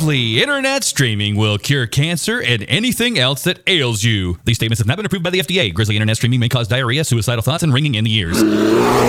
Grizzly Internet Streaming will cure cancer and anything else that ails you. These statements have not been approved by the FDA. Grizzly Internet Streaming may cause diarrhea, suicidal thoughts, and ringing in the ears.